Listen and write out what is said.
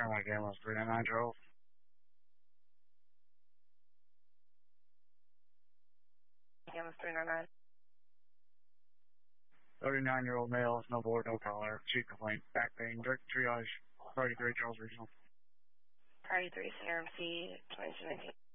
Paramount Ambulance 399 Charles. 399. 39-year-old male, no board, no collar, chief complaint, back pain, direct triage, Priority 3 Charles Regional. Priority 3, CRMC 2219.